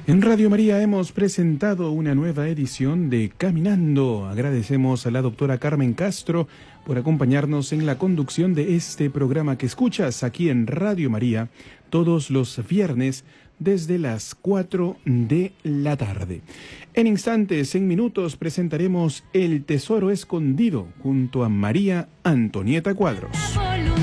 En Radio María hemos presentado una nueva edición de Caminando. Agradecemos a la doctora Carmen Castro por acompañarnos en la conducción de este programa que escuchas aquí en Radio María todos los viernes desde las 4 de la tarde. En instantes, en minutos, presentaremos El Tesoro Escondido junto a María Antonieta Cuadros.